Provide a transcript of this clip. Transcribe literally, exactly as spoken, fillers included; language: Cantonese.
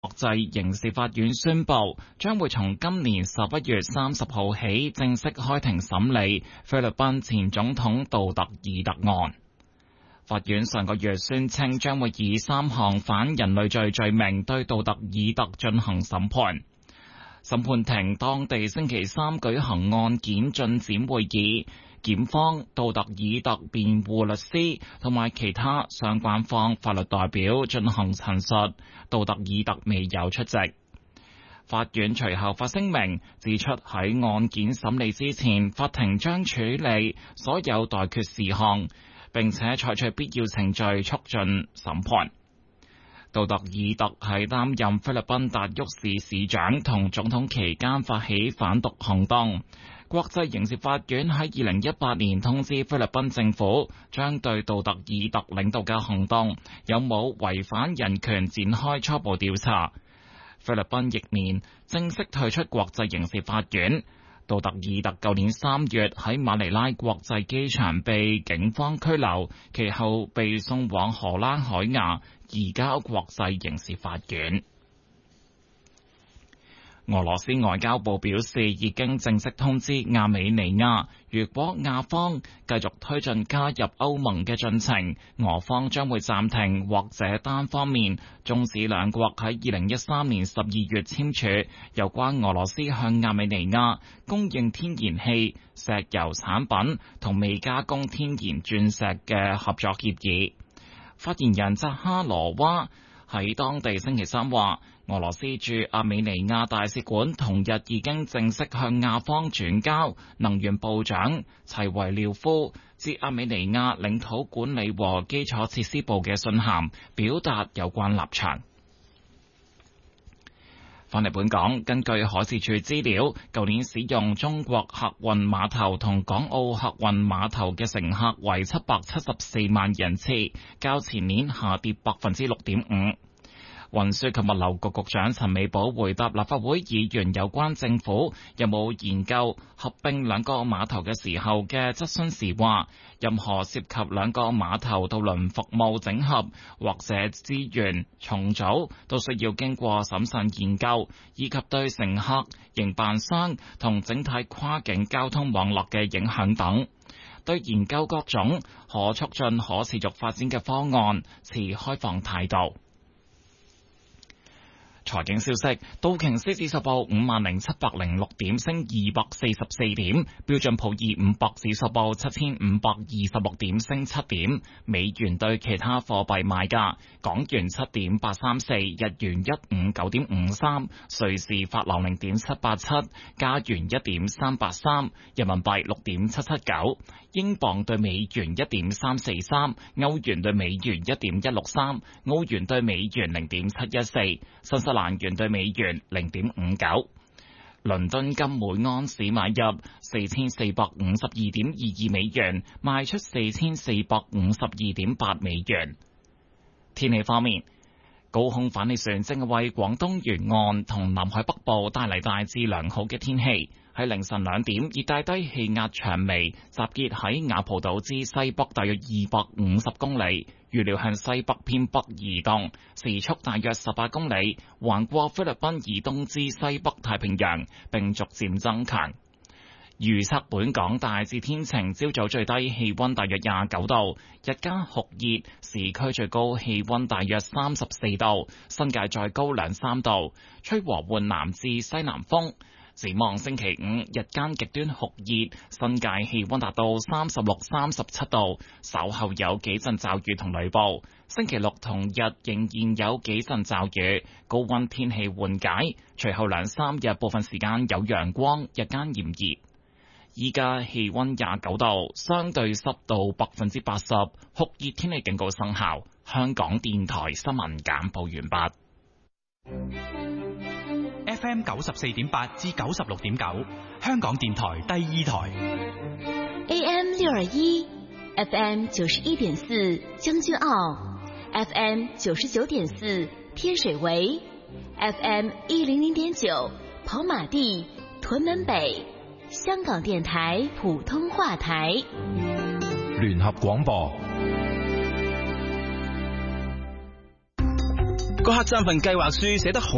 國際刑事法院宣布，將會從今年十一月三十號起正式開庭審理菲律賓前總統杜特爾特案。法院上個月宣稱，將會以三項反人類罪罪名對杜特爾特進行審判。審判庭當地星期三舉行案件進展會議，檢方、杜特爾特辯護律師同埋其他相關方法律代表進行陳述，杜特爾特未有出席。法院隨後發聲明指出，喺案件審理之前，法庭將處理所有待決事項，並且採取必要程序促進審判。杜特爾特係擔任菲律賓達沃市市長同總統期間發起反毒行動。國際刑事法院喺二零一八年通知菲律賓政府，將對杜特爾特領導嘅行動有冇違反人權展開初步調查。菲律賓翌年正式退出國際刑事法院。杜特爾特舊年三月喺馬尼拉國際機場被警方拘留，其後被送往荷蘭海牙移交國際刑事法院。俄羅斯外交部表示，已經正式通知亞美尼亞，如果亞方繼續推進加入歐盟嘅進程，俄方將會暫停或者單方面終止兩國喺二零一三年十二月簽署有關俄羅斯向亞美尼亞供應天然氣、石油產品同未加工天然鑽石嘅合作協議。發言人扎哈羅娃喺當地星期三話，俄羅斯駐亞美尼亞大使館同日已經正式向亞方轉交能源部長齊維廖夫致亞美尼亞領土管理和基礎設施部嘅信函，表達有關立場。返嚟本港，根據海事處資料，舊年使用中國客運碼頭同港澳客運碼頭嘅乘客為七百七十四萬人次，較前年下跌百分之六點五。運輸及物流局局長陳美寶回答立法會議員有關政府有冇研究合併兩個碼頭嘅時候嘅質詢時話，任何涉及兩個碼頭渡輪服務整合或者資源重組，都需要經過審慎研究，以及對乘客、營辦商同整體跨境交通網絡嘅影響等。對研究各種可促進可持續發展嘅方案持開放態度。財經消息，道瓊斯指數報五萬零七百零六點，升二百四十四點；標準普爾五百指數報七千五百二十六點，升七點。美元對其他貨幣賣價：港元七點八三四，日元一五九點五三，瑞士法郎零點七八七，加元一點三八三，人民幣六點七七九，英鎊對美元一點三四三，歐元對美元一點一六三，澳元對美元零點七一四，新西蘭元對美元零點五九。倫敦金每安士買入四千四百五十二點二二美元，賣出四千四百五十二點八美元。天氣方面，高空反氣旋正為廣東沿岸同南海北部帶嚟大致良好嘅天氣。喺凌晨兩點，熱帶低氣壓長眉集結喺雅蒲島之西北大約二百五十公里，預料向西北偏北移動，時速大約十八公里，橫過菲律賓以東之西北太平洋，並逐漸增強。預測本港大致天晴，朝早最低氣溫大約廿九度，日間酷熱，市區最高氣溫大約三十四度，新界再高兩三度，吹和緩南至西南風。展望星期五，日間極端酷熱，新界氣溫達到三十六、三十七度，稍後有幾陣驟雨同雷暴。星期六同日仍然有幾陣驟雨，高溫天氣緩解，隨後兩三日部分時間有陽光，日間炎熱。依家氣溫廿九度，相對濕度百分之八十，酷熱天氣警告生效。香港電台新聞簡報完畢。 F M 九十四點八至九十六點九，香港電台第二台。 A M 六二一 ，F M 九十一點四將軍澳 ，F M 九十九點四天水圍 ，F M 一零零點九跑馬地屯門北，香港電台普通話台。 聯合廣播。 個客棧份計劃書寫得好